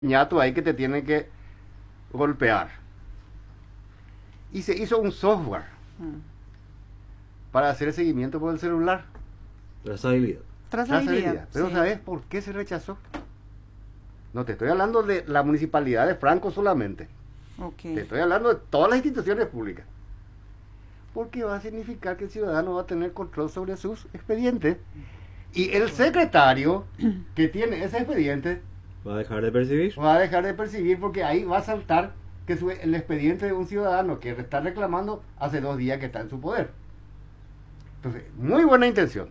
ñato ahí que te tiene que golpear. Y se hizo un software para hacer el seguimiento por el celular. Trazabilidad. Trazabilidad. Pero sí. ¿sabes por qué se rechazó? No te estoy hablando de la municipalidad de Franco solamente. Okay. Te estoy hablando de todas las instituciones públicas. Porque va a significar que el ciudadano va a tener control sobre sus expedientes. Y el secretario que tiene ese expediente ¿Va a dejar de percibir? va a dejar de percibir, porque ahí va a saltar que el expediente de un ciudadano que está reclamando hace 2 días que está en su poder. Entonces, muy buena intención.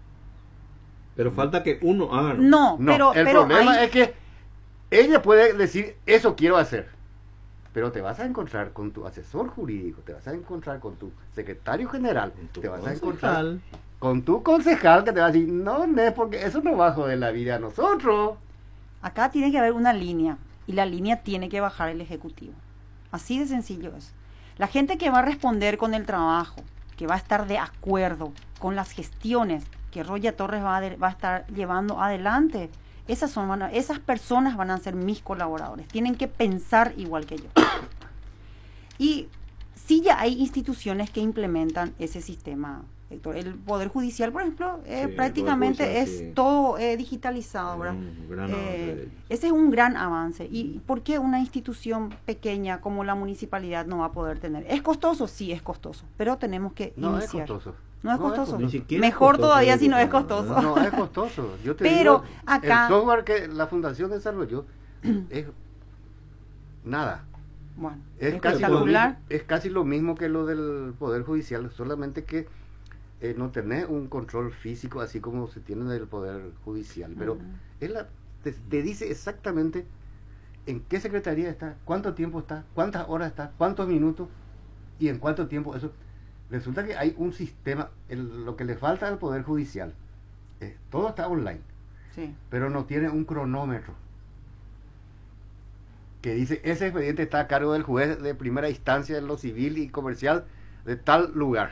Pero falta que uno haga. No, No, el problema es que ella puede decir, eso quiero hacer. Pero te vas a encontrar con tu asesor jurídico, te vas a encontrar con tu secretario general, te vas a encontrar con tu concejal que te va a decir, no, porque eso no va a joder la vida a nosotros. Acá tiene que haber una línea, y la línea tiene que bajar el Ejecutivo. Así de sencillo es. La gente que va a responder con el trabajo, que va a estar de acuerdo con las gestiones que Roya Torres va a estar llevando adelante, esas personas van a ser mis colaboradores. Tienen que pensar igual que yo. Y sí, ya hay instituciones que implementan ese sistema, Héctor. El Poder Judicial, por ejemplo, prácticamente Judicial, es sí, todo digitalizado, ¿verdad? Ese es un gran avance. ¿Y por qué una institución pequeña como la municipalidad no va a poder tener? ¿Es costoso? Sí, es costoso, pero tenemos que iniciar. Es costoso. No es costoso. Ni siquiera Mejor es costoso, todavía si no es costoso. No, es costoso. Yo te pero digo, acá... el software que la fundación desarrolló es nada. Bueno, Es casi lo mismo que lo del Poder Judicial, solamente que no tenés un control físico así como se tiene del Poder Judicial, pero te dice exactamente en qué secretaría está, cuánto tiempo está, cuántas horas está, cuántos minutos y en cuánto tiempo eso. Resulta que hay un sistema, lo que le falta al Poder Judicial, todo está online, sí, pero no tiene un cronómetro que dice, ese expediente está a cargo del juez de primera instancia en lo civil y comercial de tal lugar.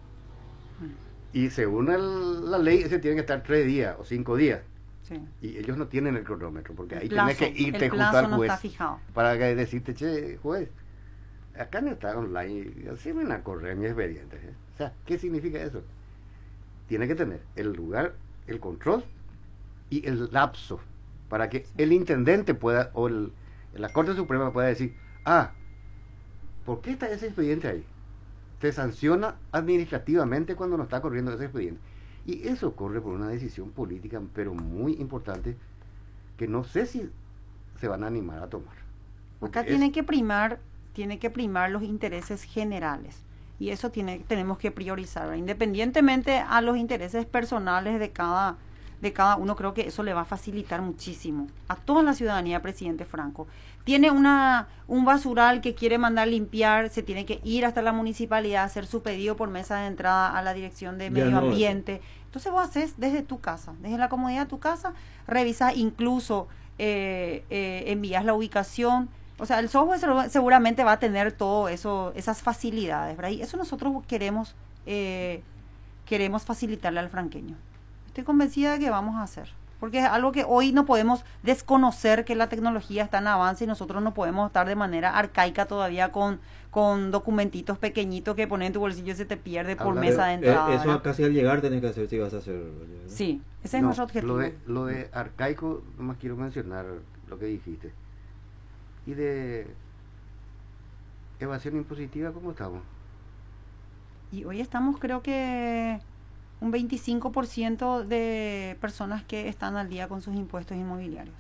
Y según la ley, ese tiene que estar 3 días o 5 días. sí. Y ellos no tienen el cronómetro, porque ahí plazo, tienes que irte el junto plazo al no juez está fijado. para decirte, che, juez, acá no está online, y así me van a correr mi expediente. O sea, ¿qué significa eso? Tiene que tener el lugar, el control y el lapso para que el intendente pueda, o la Corte Suprema pueda decir, ¿por qué está ese expediente ahí? Se sanciona administrativamente cuando no está corriendo ese expediente. Y eso ocurre por una decisión política, pero muy importante, que no sé si se van a animar a tomar. Acá tiene que primar los intereses generales. Y eso tenemos que priorizar, ¿verdad? Independientemente a los intereses personales de cada uno, creo que eso le va a facilitar muchísimo a toda la ciudadanía, presidente Franco. Tiene un basural que quiere mandar limpiar, se tiene que ir hasta la municipalidad, hacer su pedido por mesa de entrada a la dirección de medio ambiente. Entonces vos haces desde tu casa, desde la comodidad de tu casa, revisas, incluso envías la ubicación. O sea, el software seguramente va a tener todo eso, esas facilidades, ¿verdad? Y eso nosotros queremos facilitarle al franqueño. Estoy convencida de que vamos a hacer, porque es algo que hoy no podemos desconocer, que la tecnología está en avance y nosotros no podemos estar de manera arcaica todavía con documentitos pequeñitos que ponen en tu bolsillo y se te pierde por mesa de entrada. Eso casi al llegar tenés que hacer si vas a hacer. ¿No? Sí, ese es nuestro objetivo. Lo de arcaico, nomás quiero mencionar lo que dijiste. Y de evasión impositiva, ¿cómo estamos? Y hoy estamos, creo que un 25% de personas que están al día con sus impuestos inmobiliarios.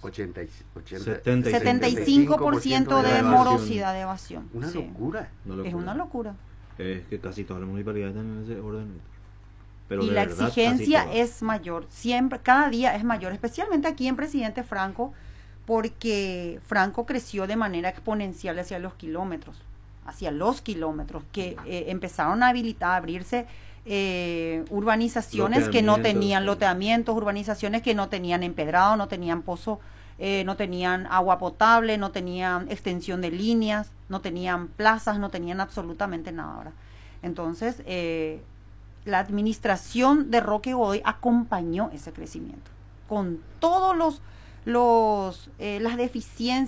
75% de morosidad, de evasión. Una locura. Es una locura. Es que casi todas las municipalidades están en ese orden. Pero y la exigencia es mayor, siempre, cada día es mayor, especialmente aquí en Presidente Franco, porque Franco creció de manera exponencial hacia los kilómetros, que empezaron a abrirse urbanizaciones que no tenían loteamientos, urbanizaciones que no tenían empedrado, no tenían pozo, no tenían agua potable, no tenían extensión de líneas, no tenían plazas, no tenían absolutamente nada ahora. Entonces, la administración de Roque Godoy acompañó ese crecimiento con todos las deficiencias